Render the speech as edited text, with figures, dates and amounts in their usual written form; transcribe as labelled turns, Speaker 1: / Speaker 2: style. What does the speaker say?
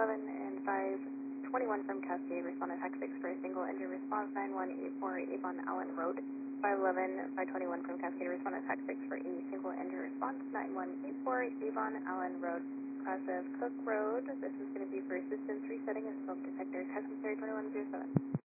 Speaker 1: 511 and 521 from Cascade, respond to TAC 6 for a single engine response, 9184 Avon Allen Road. 511, 521 from Cascade, respond to TAC 6 for a single engine response, 9184 Avon Allen Road. Class of Cook Road, this is going to be for systems resetting and smoke detector, test necessary 2107.